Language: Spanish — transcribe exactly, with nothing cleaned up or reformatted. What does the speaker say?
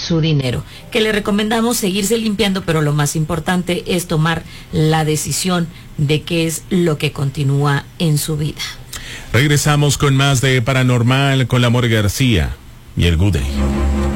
su dinero. Que le recomendamos seguirse limpiando, pero lo más importante es tomar la decisión de qué es lo que continúa en su vida. Regresamos con más de Paranormal con la More García y el Good Day.